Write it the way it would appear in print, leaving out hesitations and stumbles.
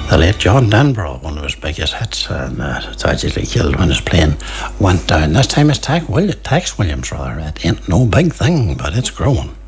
The late John Denborough, one of his biggest hits, and tragically killed when his plane went down. This time it's Tex Williams, rather. It ain't no big thing, but it's growing.